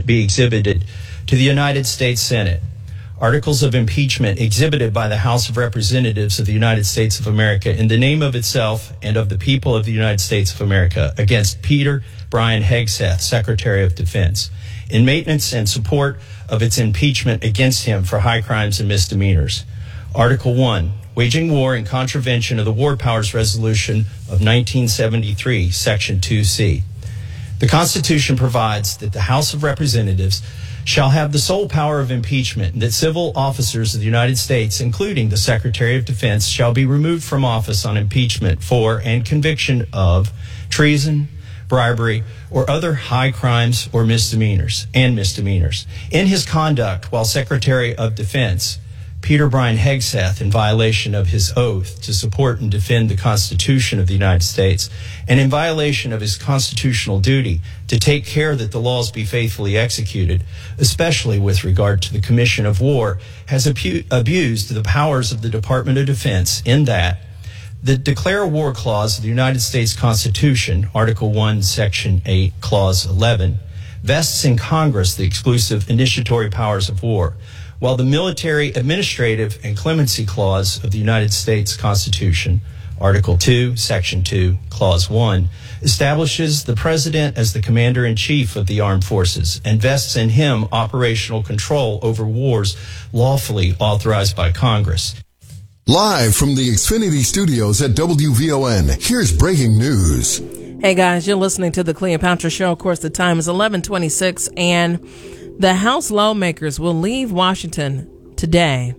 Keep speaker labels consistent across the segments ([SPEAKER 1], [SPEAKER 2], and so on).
[SPEAKER 1] impeachment be exhibited to the United States Senate. Articles of impeachment exhibited by the House of Representatives of the United States of America in the name of itself and of the people of the United States of America against Peter Brian Hegseth, Secretary of Defense, in maintenance and support of its impeachment against him for high crimes and misdemeanors. Article 1, waging war in contravention of the War Powers Resolution of 1973, Section 2C. The Constitution provides that the House of Representatives shall have the sole power of impeachment, and that civil officers of the United States, including the Secretary of Defense, shall be removed from office on impeachment for and conviction of treason, bribery, or other high crimes or misdemeanors. In his conduct while Secretary of Defense, Peter Brian Hegseth, in violation of his oath to support and defend the Constitution of the United States, and in violation of his constitutional duty to take care that the laws be faithfully executed, especially with regard to the commission of war, has abused the powers of the Department of Defense in that the Declare War Clause of the United States Constitution, Article 1, Section 8, Clause 11, vests in Congress the exclusive initiatory powers of war, while the Military, Administrative, and Clemency Clause of the United States Constitution, Article 2, Section 2, Clause 1, establishes the President as the Commander-in-Chief of the Armed Forces and vests in him operational control over wars lawfully authorized by Congress.
[SPEAKER 2] Live from the Xfinity Studios at WVON, here's breaking news.
[SPEAKER 3] Hey guys, you're listening to the Cleopatra Show. Of course, the time is 11:26, and the House lawmakers will leave Washington today,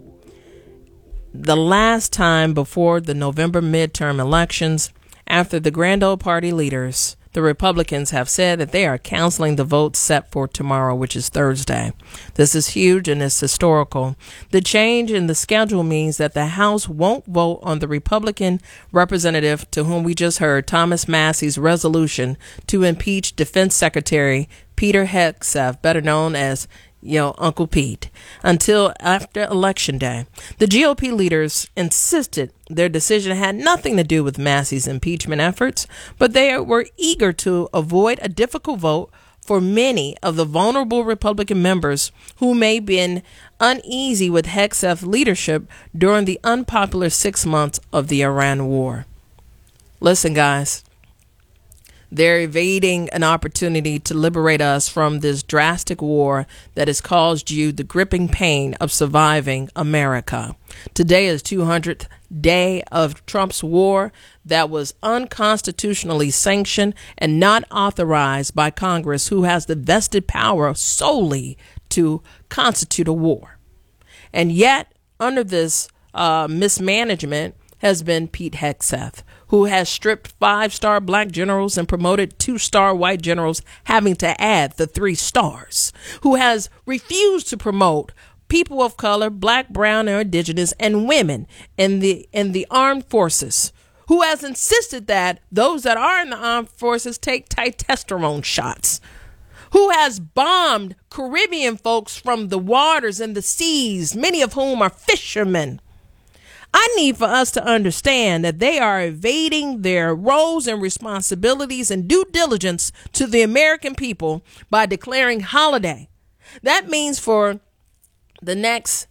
[SPEAKER 3] the last time before the November midterm elections, after the Grand Old Party leaders, the Republicans, have said that they are canceling the vote set for tomorrow, which is Thursday. This is huge and it's historical. The change in the schedule means that the House won't vote on the Republican representative to whom we just heard, Thomas Massie's resolution to impeach Defense Secretary Peter Hegseth, better known as Uncle Pete, until after Election Day. The GOP leaders insisted their decision had nothing to do with Massie's impeachment efforts, but they were eager to avoid a difficult vote for many of the vulnerable Republican members who may have been uneasy with Hegseth's leadership during the unpopular 6 months of the Iran war. Listen, guys. They're evading an opportunity to liberate us from this drastic war that has caused you the gripping pain of surviving America. Today is 200th day of Trump's war that was unconstitutionally sanctioned and not authorized by Congress, who has the vested power solely to constitute a war. And yet, under this mismanagement has been Pete Hegseth, who has stripped 5-star black generals and promoted 2-star white generals, having to add the 3 stars, who has refused to promote people of color, black, brown, or indigenous, and women in the armed forces, who has insisted that those that are in the armed forces take testosterone shots, who has bombed Caribbean folks from the waters and the seas, many of whom are fishermen. I need for us to understand that they are evading their roles and responsibilities and due diligence to the American people by declaring holiday. That means for the next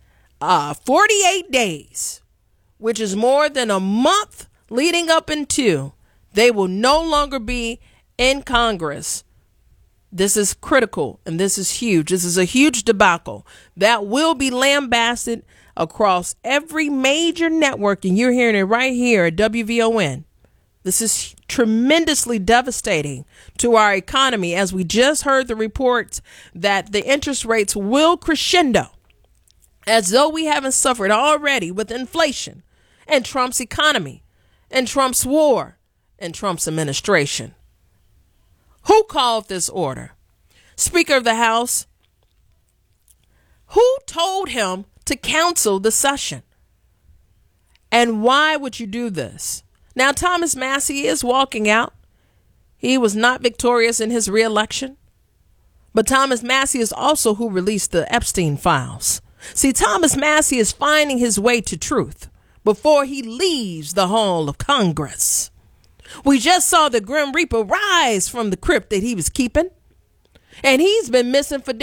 [SPEAKER 3] 48 days, which is more than a month leading up into, they will no longer be in Congress. This is critical and this is huge. This is a huge debacle that will be lambasted across every major network, and you're hearing it right here at WVON. This is tremendously devastating to our economy, as we just heard the reports that the interest rates will crescendo, as though we haven't suffered already with inflation and Trump's economy and Trump's war and Trump's administration. Who called this order? Speaker of the House. Who told him to cancel the session? And why would you do this? Now, Thomas Massie is walking out. He was not victorious in his reelection. But Thomas Massie is also who released the Epstein files. See, Thomas Massie is finding his way to truth before he leaves the hall of Congress. We just saw the Grim Reaper rise from the crypt that he was keeping, and he's been missing for